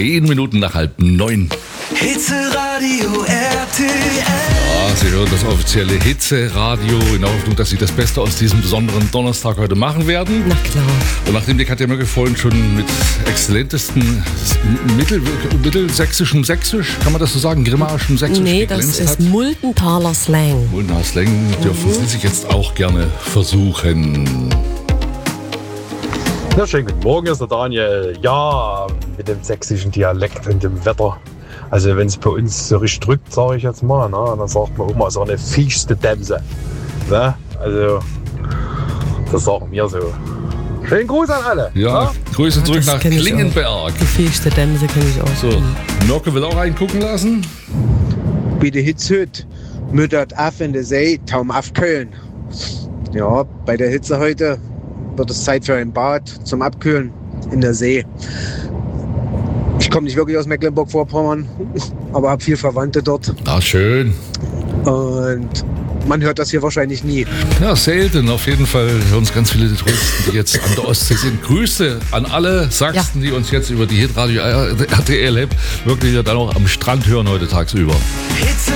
10 Minuten nach 8:30. Hitzeradio RTL. Ja, Sie hören das offizielle Hitze-Radio in der Hoffnung, dass Sie das Beste aus diesem besonderen Donnerstag heute machen werden. Na klar. Und nachdem die Katja Möcke vorhin schon mit exzellentesten mittelsächsischem Sächsisch, kann man das so sagen, grimmarischem Sächsisch Nee, das geglänzt ist hat. Muldenthaler Slang. Muldener Slang dürfen Sie sich jetzt auch gerne versuchen. Ja, schönen guten Morgen, ist der Daniel. Ja, mit dem sächsischen Dialekt und dem Wetter. Also wenn es bei uns so richtig drückt, sage ich jetzt mal, ne, dann sagt man immer so eine fischste Dämse. Ne? Also, das sagen wir so. Schönen Gruß an alle. Ja, Ne? Grüße zurück das nach kenn ich auch. Klingenberg. Die fähigste Dämse kenne ich auch. So, Mirke will auch reingucken lassen. Bei der Hitze heute müttert auf in der See, Taum auf Köln. Ja, bei der Hitze heute wird es Zeit für ein Bad zum Abkühlen in der See. Ich komme nicht wirklich aus Mecklenburg-Vorpommern, aber habe viel Verwandte dort. Ah, schön. Und man hört das hier wahrscheinlich nie. Ja, selten. Auf jeden Fall hören uns ganz viele Touristen, die jetzt an der Ostsee sind. Grüße an alle Sachsen, die uns jetzt über die Hitradio RTL App wirklich dann auch am Strand hören heute tagsüber.